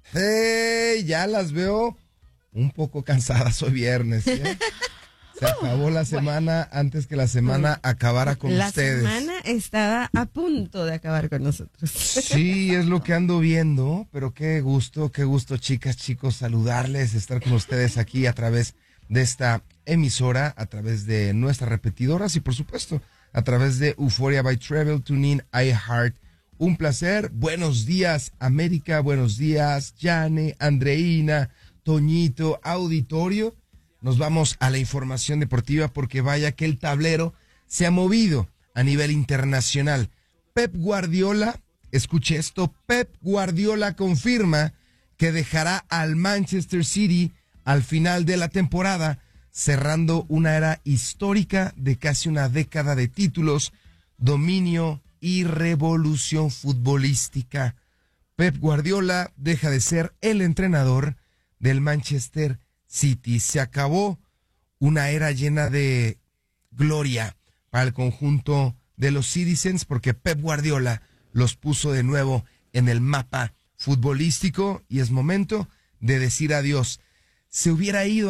Hey, ya las veo un poco cansadas hoy viernes, ¿eh? Se acabó la semana antes que la semana acabara con ustedes. La semana estaba a punto de acabar con nosotros. Sí, es lo que ando viendo, pero qué gusto, chicas, chicos, saludarles, estar con ustedes aquí a través de esta emisora, a través de nuestras repetidoras y por supuesto a través de Euphoria by Travel, TuneIn, iHeart. Un placer. Buenos días, América. Buenos días, Jane, Andreina, Toñito, auditorio. Nos vamos a la información deportiva porque vaya que el tablero se ha movido a nivel internacional. Pep Guardiola, escuche esto, Pep Guardiola confirma que dejará al Manchester City al final de la temporada, cerrando una era histórica de casi una década de títulos, dominio y revolución futbolística. Pep Guardiola deja de ser el entrenador del Manchester City. Se acabó una era llena de gloria para el conjunto de los Citizens porque Pep Guardiola los puso de nuevo en el mapa futbolístico y es momento de decir adiós. Se hubiera ido